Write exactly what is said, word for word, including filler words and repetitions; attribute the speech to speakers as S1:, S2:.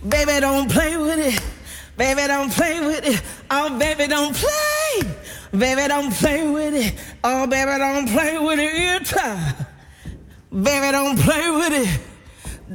S1: Baby, don't play with it. Baby, don't play with it. Oh, baby, don't play. Baby, don't play with it. Oh, baby, don't play with it. Baby, don't play with it.